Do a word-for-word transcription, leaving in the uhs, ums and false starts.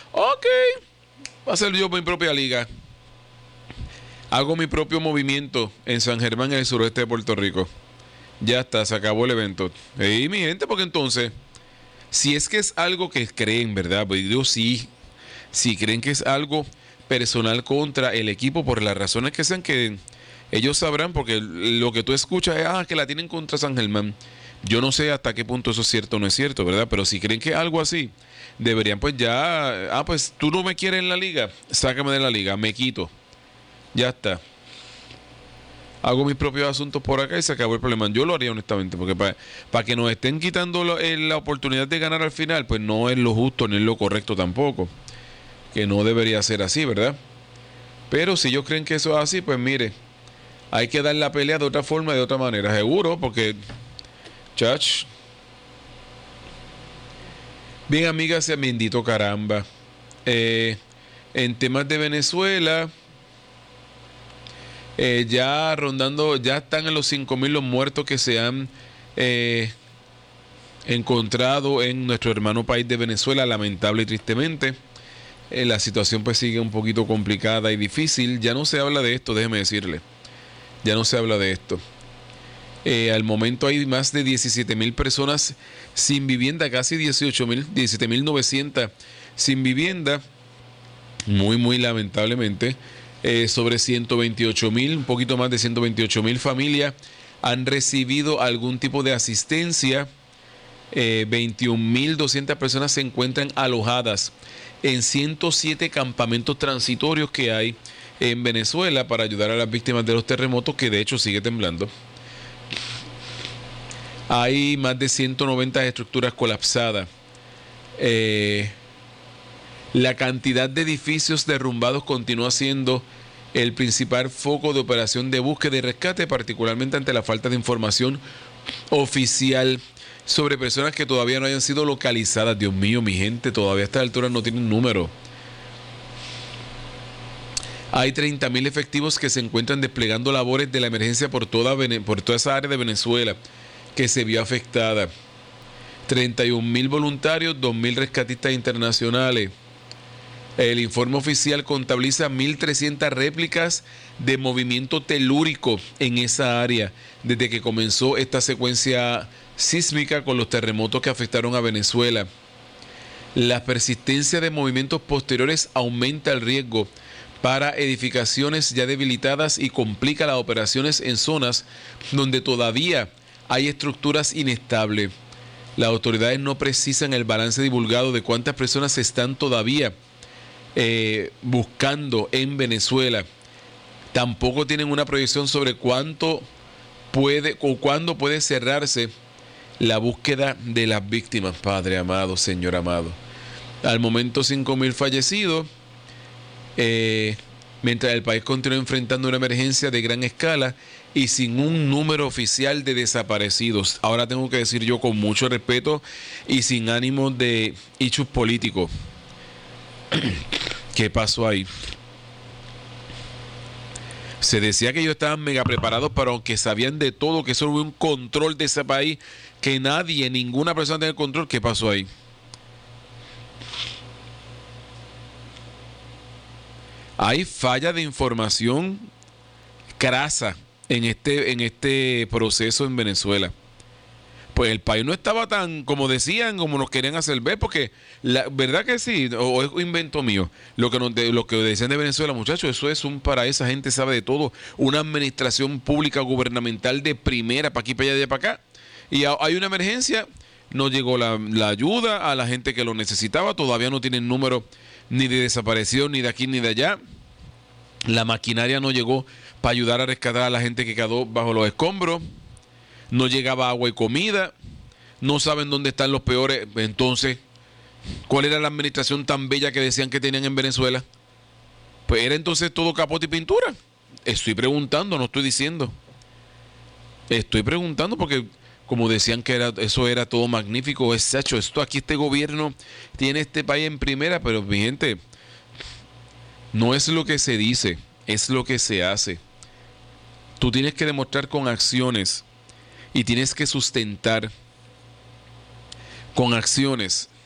Ok, va a ser yo mi propia liga. Hago mi propio movimiento en San Germán, en el suroeste de Puerto Rico. Ya está, se acabó el evento. Y mi gente, porque entonces, si es que es algo que creen, ¿verdad? Pues digo sí, si creen que es algo personal contra el equipo por las razones que sean, que ellos sabrán, porque lo que tú escuchas es ah, que la tienen contra San Germán. Yo no sé hasta qué punto eso es cierto o no es cierto, ¿verdad? Pero si creen que es algo así, deberían pues ya, ah, pues tú no me quieres en la liga, sácame de la liga, me quito. Ya está. Hago mis propios asuntos por acá y se acabó el problema. Yo lo haría honestamente, porque para, para que nos estén quitando lo, eh, la oportunidad de ganar al final, pues no es lo justo ni es lo correcto tampoco. Que no debería ser así, ¿verdad? Pero si ellos creen que eso es así, pues mire, hay que dar la pelea de otra forma, de otra manera, seguro, porque, chach. Bien, amigas, bendito caramba. Eh, en temas de Venezuela... Eh, ya rondando, ya están en los cinco mil los muertos que se han eh, encontrado en nuestro hermano país de Venezuela, lamentable y tristemente. Eh, la situación pues sigue un poquito complicada y difícil. Ya no se habla de esto, déjeme decirle. Ya no se habla de esto. Eh, al momento hay más de diecisiete mil personas sin vivienda, casi dieciocho mil, diecisiete mil novecientos sin vivienda. Muy, muy lamentablemente. Eh, sobre ciento veintiocho mil, un poquito más de ciento veintiocho mil familias han recibido algún tipo de asistencia. Eh, veintiún mil doscientas personas se encuentran alojadas en ciento siete campamentos transitorios que hay en Venezuela para ayudar a las víctimas de los terremotos, que de hecho sigue temblando. Hay más de ciento noventa estructuras colapsadas. Eh, La cantidad de edificios derrumbados continúa siendo el principal foco de operación de búsqueda y rescate, particularmente ante la falta de información oficial sobre personas que todavía no hayan sido localizadas. Dios mío, mi gente, todavía a esta altura no tienen número. Hay treinta mil efectivos que se encuentran desplegando labores de la emergencia por toda, por toda esa área de Venezuela que se vio afectada. treinta y un mil voluntarios, dos mil rescatistas internacionales. El informe oficial contabiliza mil trescientas réplicas de movimiento telúrico en esa área desde que comenzó esta secuencia sísmica con los terremotos que afectaron a Venezuela. La persistencia de movimientos posteriores aumenta el riesgo para edificaciones ya debilitadas y complica las operaciones en zonas donde todavía hay estructuras inestables. Las autoridades no precisan el balance divulgado de cuántas personas están todavía Eh, buscando en Venezuela. Tampoco tienen una proyección sobre cuánto puede o cuándo puede cerrarse la búsqueda de las víctimas. Padre amado, Señor amado. Al momento cinco mil fallecidos, eh, mientras el país continúa enfrentando una emergencia de gran escala y sin un número oficial de desaparecidos. Ahora tengo que decir yo con mucho respeto y sin ánimo de hechos políticos. ¿Qué pasó ahí? Se decía que ellos estaban mega preparados, pero aunque sabían de todo, que eso hubo un control de ese país, que nadie, ninguna persona tenía el control. ¿Qué pasó ahí? Hay falla de información crasa en este, en este proceso en Venezuela. Pues el país no estaba tan, como decían, como nos querían hacer ver, porque la verdad que sí, o, o es un invento mío, lo que, nos, de, lo que decían de Venezuela, muchachos, eso es un, para esa gente sabe de todo, una administración pública gubernamental de primera, para aquí, para allá, de para acá, y a, hay una emergencia, no llegó la, la ayuda a la gente que lo necesitaba, todavía no tienen número ni de desaparición, ni de aquí, ni de allá, la maquinaria no llegó para ayudar a rescatar a la gente que quedó bajo los escombros. No llegaba agua y comida, no saben dónde están los peores. Entonces, ¿cuál era la administración tan bella que decían que tenían en Venezuela? Pues era entonces todo capote y pintura. Estoy preguntando, no estoy diciendo. Estoy preguntando porque como decían que era, eso era todo magnífico, es hecho, esto aquí este gobierno tiene este país en primera, pero mi gente, no es lo que se dice, es lo que se hace. Tú tienes que demostrar con acciones y tienes que sustentar con acciones